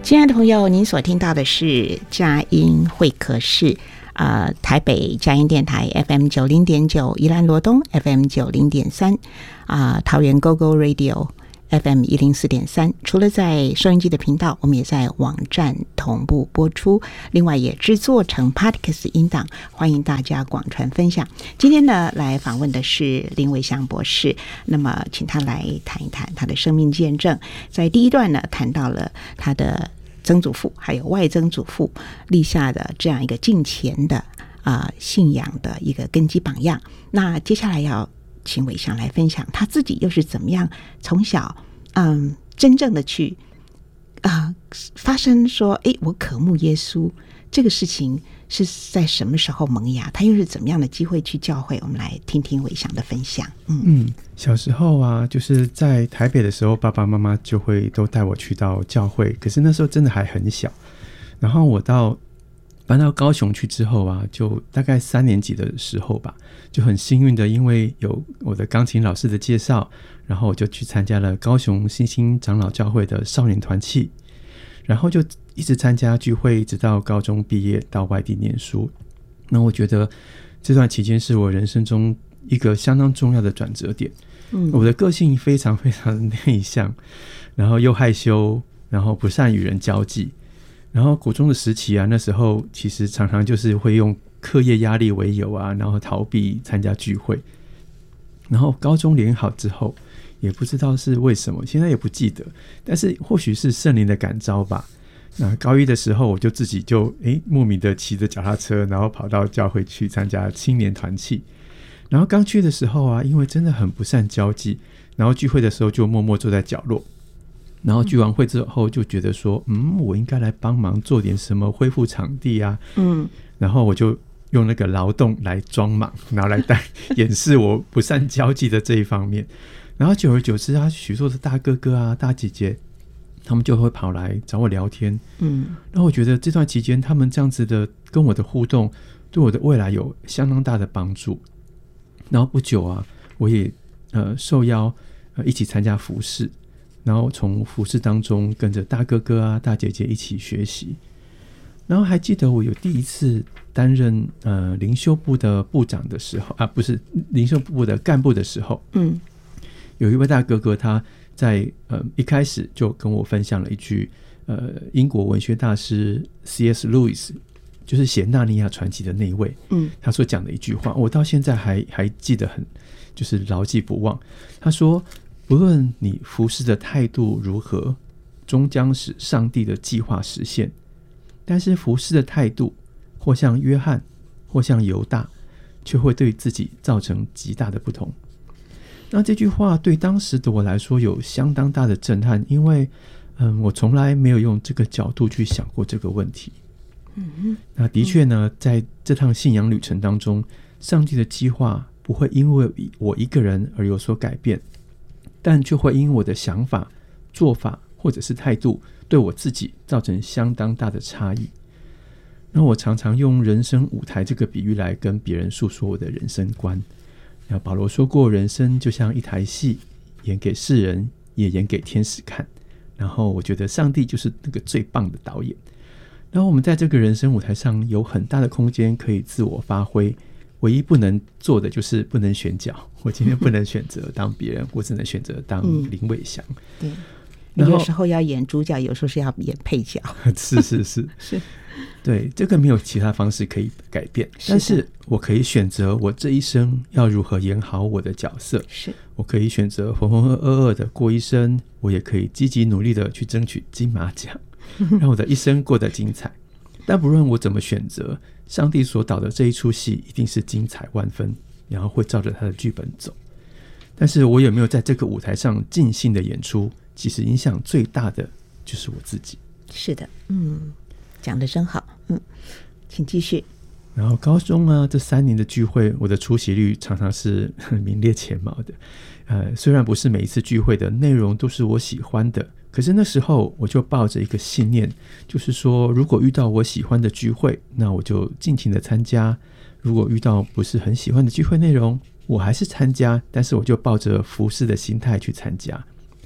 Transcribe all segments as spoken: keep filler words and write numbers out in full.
亲爱的朋友，您所听到的是佳音会客室，呃，台北佳音电台 F M 九零点九，宜兰罗东 F M 九零点三，啊，桃园 Go Go Radio F M 一零四点三。除了在收音机的频道，我们也在网站同步播出，另外也制作成 Podcast 音档，欢迎大家广传分享。今天呢，来访问的是林伟翔博士，那么请他来谈一谈他的生命见证。在第一段呢，谈到了他的曾祖父还有外曾祖父立下的这样一个敬虔的啊、呃、信仰的一个根基榜样。那接下来要请伟翔来分享他自己又是怎么样从小嗯真正的去啊、呃、发生说哎我渴慕耶稣这个事情是在什么时候萌芽，他又是怎么样的机会去教会，我们来听听伟翔的分享。 嗯, 嗯小时候啊，就是在台北的时候，爸爸妈妈就会都带我去到教会，可是那时候真的还很小。然后我到搬到高雄去之后啊，就大概三年级的时候吧，就很幸运的因为有我的钢琴老师的介绍，然后我就去参加了高雄新兴长老教会的少年团契，然后就一直参加聚会，直到高中毕业到外地念书。那我觉得这段期间是我人生中一个相当重要的转折点。嗯，我的个性非常非常的内向，然后又害羞，然后不善与人交际。然后国中的时期啊，那时候其实常常就是会用课业压力为由啊，然后逃避参加聚会。然后高中联好之后，也不知道是为什么，现在也不记得，但是或许是圣灵的感召吧。那高一的时候，我就自己就诶莫名的骑着脚踏车，然后跑到教会去参加青年团契。然后刚去的时候啊，因为真的很不善交际，然后聚会的时候就默默坐在角落。然后聚完会之后就觉得说，嗯，我应该来帮忙做点什么，恢复场地啊。嗯，然后我就用那个劳动来装忙，然后来带掩饰我不善交际的这一方面。然后久而久之啊，许多的大哥哥啊、大姐姐，他们就会跑来找我聊天。嗯，然后我觉得这段期间他们这样子的跟我的互动，对我的未来有相当大的帮助。然后不久啊，我也呃受邀呃一起参加服事，然后从服事当中跟着大哥哥啊、大姐姐一起学习。然后还记得我有第一次担任呃灵修部的部长的时候啊，不是灵修部的干部的时候，嗯，有一位大哥哥他在呃一开始就跟我分享了一句呃英国文学大师 C S Lewis， 就是写《纳尼亚传奇》的那一位，嗯，他所讲的一句话，我到现在还还记得很，就是牢记不忘。他说，不论你服事的态度如何，终将使上帝的计划实现。但是服事的态度，或像约翰，或像犹大，却会对自己造成极大的不同。那这句话对当时的我来说有相当大的震撼，因为嗯，我从来没有用这个角度去想过这个问题。嗯，那的确呢，在这趟信仰旅程当中，上帝的计划不会因为我一个人而有所改变，但却会因我的想法、做法或者是态度对我自己造成相当大的差异。那我常常用人生舞台这个比喻来跟别人诉说我的人生观。那保罗说过，人生就像一台戏，演给世人，也演给天使看。然后我觉得上帝就是那个最棒的导演。然后我们在这个人生舞台上有很大的空间可以自我发挥，唯一不能做的就是不能选角。我今天不能选择当别人，我只能选择当林伟翔。 对，有时候要演主角，有时候是要演配角。 是是是是，对，这个没有其他方式可以改变，是但是我可以选择我这一生要如何演好我的角色。是，我可以选择浑浑噩噩的过一生，我也可以积极努力的去争取金马奖，让我的一生过得精彩。但不论我怎么选择，上帝所导的这一出戏一定是精彩万分，然后会照着他的剧本走。但是我有没有在这个舞台上尽兴的演出，其实影响最大的就是我自己。 是的，嗯，讲得真好，嗯，请继续。 然后高中啊，这三年的聚会，我的出席率常常是名列前茅的。呃，虽然不是每一次聚会的内容都是我喜欢的，可是那时候我就抱着一个信念，就是说，如果遇到我喜欢的聚会，那我就尽情的参加；如果遇到不是很喜欢的聚会内容，我还是参加，但是我就抱着服侍的心态去参加。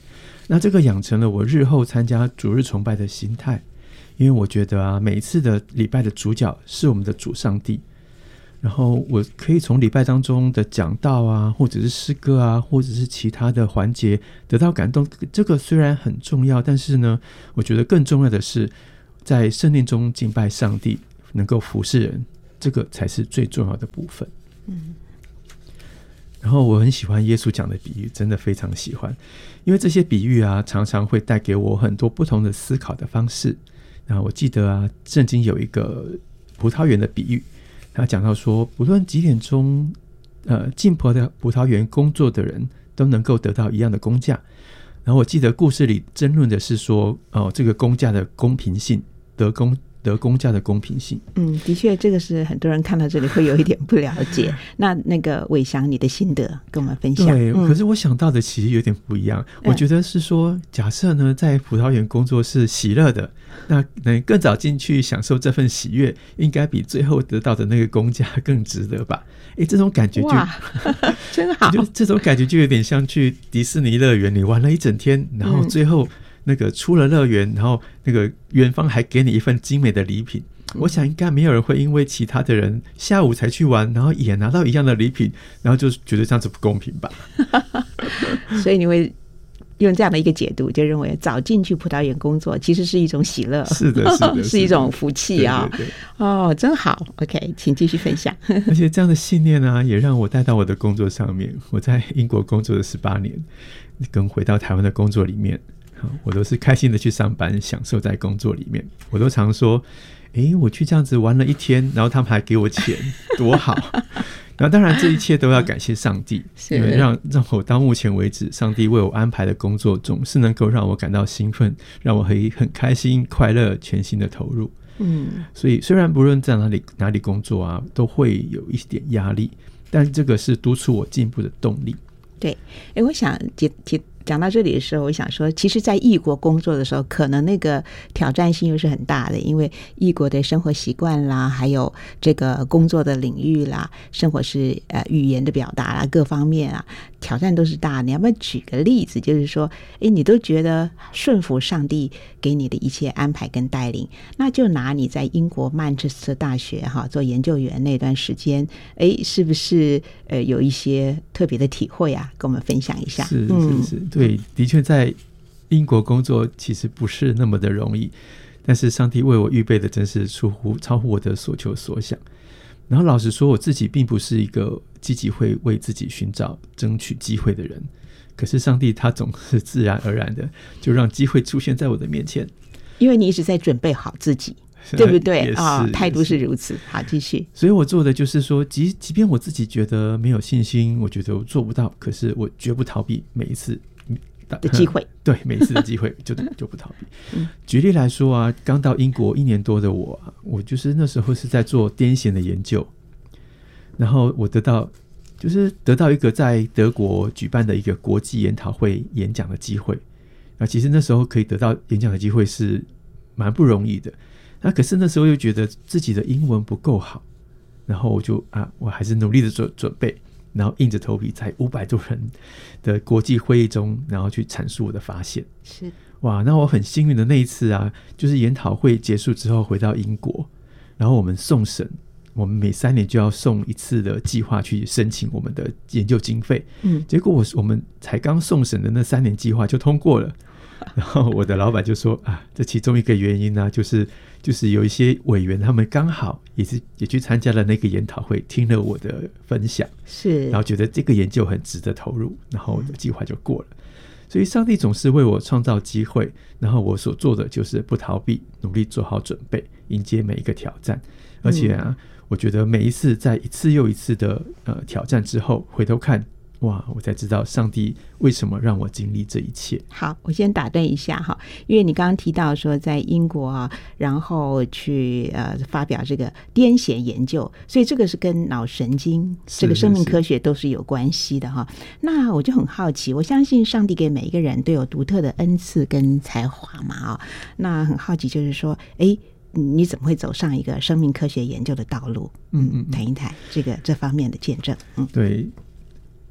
那这个养成了我日后参加主日崇拜的心态，因为我觉得啊，每一次的礼拜的主角是我们的主上帝，然后我可以从礼拜当中的讲道啊，或者是诗歌啊，或者是其他的环节得到感动。这个虽然很重要，但是呢，我觉得更重要的是在圣殿中敬拜上帝，能够服侍人，这个才是最重要的部分。嗯。然后我很喜欢耶稣讲的比喻，真的非常喜欢，因为这些比喻啊，常常会带给我很多不同的思考的方式。然后我记得啊，圣经有一个葡萄园的比喻，他讲到说，不论几点钟呃进葡萄葡萄园工作的人都能够得到一样的工价。然后我记得故事里争论的是说，哦，这个工价的公平性，得工得工价的公平性。嗯， 的确，这个是很多人看到这里会有一点不了解。那那个伟翔，你的心得跟我们分享。 对、 嗯， 可是我想到的其实有点不一样。我觉得是说，假设呢，在葡萄园工作是喜乐的，那能更早进去享受这份喜悦，应该比最后得到的那个工价更值得吧？哎，这种感觉就哇，真好。 就这种感觉就有点像去迪士尼乐园，你玩了一整天，然后最后、嗯。那个出了乐园，然后那个园方还给你一份精美的礼品、嗯、我想应该没有人会因为其他的人下午才去玩，然后也拿到一样的礼品，然后就觉得这样子不公平吧。 所以你会用这样的一个解读，就认为早进去葡萄园工作其实是一种喜乐。 是的，是的， 是一种福气啊、哦！ 对对对， 哦，真好。OK， 请继续分享。 而且这样的信念啊，也让我带到我的工作上面。我在英国工作了十八年，跟回到台湾的工作里面，我都是开心的去上班，享受在工作里面。我都常说，诶，我去这样子玩了一天，然后他们还给我钱，多好。然后当然这一切都要感谢上帝，因为让让我到目前为止，上帝为我安排的工作总是能够让我感到兴奋，让我可以很开心快乐全心的投入。嗯，所以虽然不论在哪里哪里工作啊，都会有一点压力，但这个是督促我进步的动力。 对，诶，我想提提讲到这里的时候，我想说，其实在异国工作的时候，可能那个挑战性又是很大的，因为异国的生活习惯啦，还有这个工作的领域啦，生活是呃语言的表达啦，各方面啊，挑战都是大。你要不要举个例子，就是说，哎，你都觉得顺服上帝给你的一切安排跟带领，那就拿你在英国曼彻斯特大学哈做研究员那段时间，哎，是不是呃有一些特别的体会啊？跟我们分享一下。 是是是。嗯，对，的确在英国工作其实不是那么的容易，但是上帝为我预备的真是出乎超乎我的所求所想。然后老实说，我自己并不是一个积极会为自己寻找争取机会的人，可是上帝他总是自然而然的就让机会出现在我的面前， 因为你一直在准备好自己，对不对啊？态度是如此。好，继续。 所以我做的就是说，即即便我自己觉得没有信心，我觉得我做不到，可是我绝不逃避每一次的机会。 对，每一次的机会就就不逃避。嗯，举例来说啊，刚到英国一年多的我啊，我就是那时候是在做癫痫的研究，然后我得到就是得到一个在德国举办的一个国际研讨会演讲的机会。那其实那时候可以得到演讲的机会是蛮不容易的。那可是那时候又觉得自己的英文不够好，然后我就啊，我还是努力的做准备，然后硬着头皮在五百多人的国际会议中，然后去阐述我的发现。 是哇，那我很幸运的那一次啊，就是研讨会结束之后回到英国，然后我们送审，我们每三年就要送一次的计划去申请我们的研究经费。嗯，结果我我们才刚送审的那三年计划就通过了。然后我的老板就说啊，这其中一个原因呢、啊，就是就是有一些委员他们刚好也是也去参加了那个研讨会，听了我的分享， 是， 然后觉得这个研究很值得投入，然后我的计划就过了。所以上帝总是为我创造机会，然后我所做的就是不逃避，努力做好准备，迎接每一个挑战。而且啊，嗯、我觉得每一次在一次又一次的呃挑战之后，回头看。哇，我才知道上帝为什么让我经历这一切。 好，我先打断一下哈，因为你刚刚提到说在英国啊，然后去呃发表这个癫痫研究，所以这个是跟脑神经这个生命科学都是有关系的哈。那我就很好奇，我相信上帝给每一个人都有独特的恩赐跟才华嘛啊、哦，那很好奇就是说，哎，你怎么会走上一个生命科学研究的道路？嗯嗯，谈一谈这个这方面的见证。嗯， 对。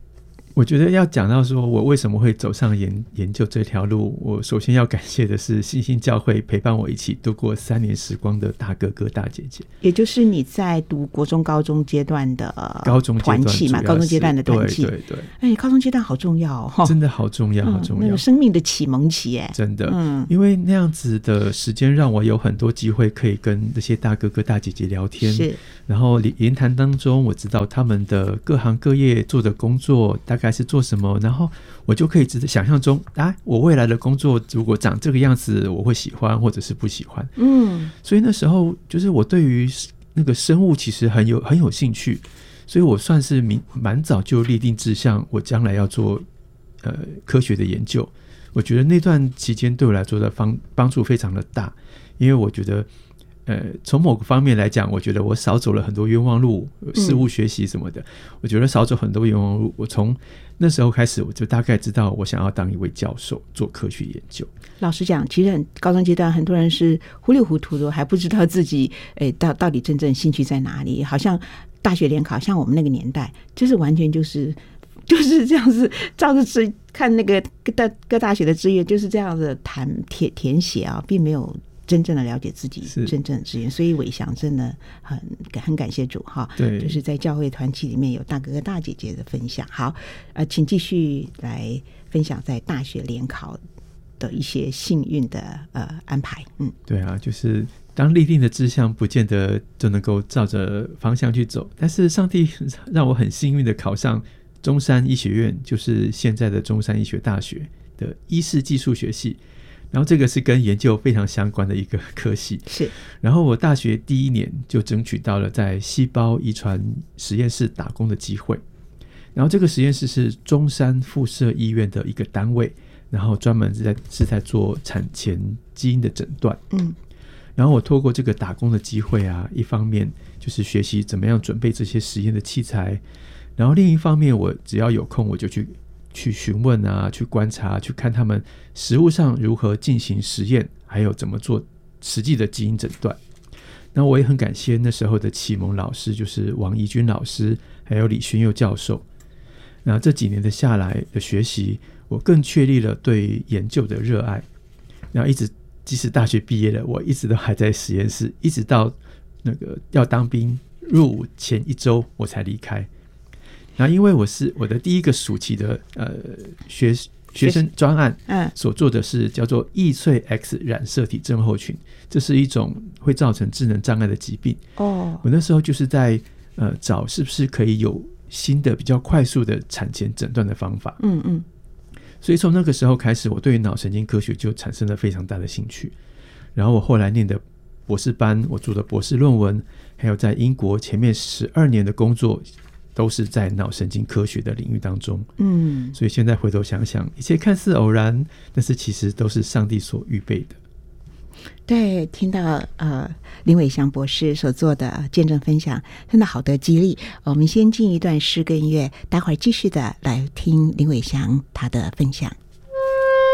我觉得要讲到说我为什么会走上研研究这条路，我首先要感谢的是新兴教会陪伴我一起度过三年时光的大哥哥大姐姐， 也就是你在读国中高中阶段的高中团契嘛，高中阶段的团契， 对对对， 哎，高中阶段好重要哦， 真的好重要，好重要， 嗯，那个生命的启蒙期，哎， 真的，嗯，因为那样子的时间让我有很多机会可以跟这些大哥哥大姐姐聊天， 是， 然后言谈当中我知道他们的各行各业做的工作大概是做什么，然后我就可以直接想象中啊，我未来的工作如果长这个样子我会喜欢或者是不喜欢，嗯，所以那时候就是我对于那个生物其实很有很有兴趣，所以我算是蛮早就立定志向，我将来要做呃科学的研究。我觉得那段期间对我来说的帮帮助非常的大，因为我觉得呃，从某个方面来讲，我觉得我少走了很多冤枉路，事物学习什么的，嗯，我觉得少走很多冤枉路。我从那时候开始，我就大概知道我想要当一位教授，做科学研究。 老实讲，其实高中阶段很多人是糊里糊涂的，还不知道自己诶到到底真正兴趣在哪里。好像大学联考，像我们那个年代，就是完全就是就是这样子，照着是看那个各大各大学的志愿，就是这样子谈填填写啊，并没有真正的了解自己真正的志愿，所以伟翔真的很很感谢主哈， 对， 就是在教会团契里面有大哥哥大姐姐的分享。好，呃，请继续来分享在大学联考的一些幸运的呃安排。嗯， 对啊，就是当立定的志向不见得就能够照着方向去走，但是上帝让我很幸运的考上中山医学院，就是现在的中山医学大学的医事技术学系，然后这个是跟研究非常相关的一个科系。 是， 然后我大学第一年就争取到了在细胞遗传实验室打工的机会，然后这个实验室是中山附设医院的一个单位，然后专门是在是在做产前基因的诊断。嗯，然后我透过这个打工的机会啊，一方面就是学习怎么样准备这些实验的器材，然后另一方面我只要有空我就去去询问啊，去观察，去看他们实务上如何进行实验，还有怎么做实际的基因诊断。那我也很感谢那时候的启蒙老师，就是王怡君老师还有李宣佑教授。那这几年的下来的学习，我更确立了对研究的热爱，然后一直即使大学毕业了，我一直都还在实验室，一直到那个要当兵入伍前一周我才离开。然后因为我是我的第一个暑期的呃学学生专案，嗯，所做的是叫做易萃 X 染色体症候群，这是一种会造成智能障碍的疾病。哦，我那时候就是在呃找是不是可以有新的比较快速的产前诊断的方法。嗯嗯，所以从那个时候开始，我对于脑神经科学就产生了非常大的兴趣。然后我后来念的博士班，我做的博士论文，还有在英国前面十二年的工作，都是在脑神经科学的领域当中。嗯，所以现在回头想想，一切看似偶然，但是其实都是上帝所预备的。 对，听到呃林伟翔博士所做的见证分享，真的好得激励。我们先进一段诗歌音乐，待会儿继续的来听林伟翔他的分享。